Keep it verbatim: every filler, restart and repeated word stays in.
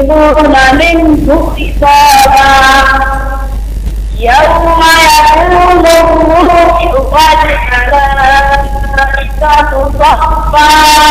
ينفقون منه حسابا يوم يقوم الروح والملائكة صفا